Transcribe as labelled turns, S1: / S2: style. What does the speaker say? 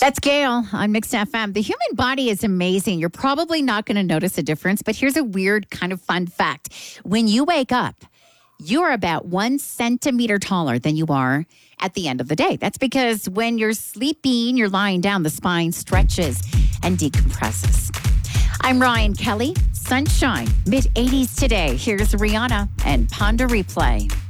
S1: That's Gail on Mixed FM. The human body is amazing. You're probably not going to notice a difference, but here's a weird kind of fun fact. When you wake up, you're about 1 centimeter taller than you are at the end of the day. That's because when you're sleeping, you're lying down, the spine stretches and decompresses. I'm Ryan Kelly. Sunshine, mid-80s today. Here's Rihanna and Ponder Replay.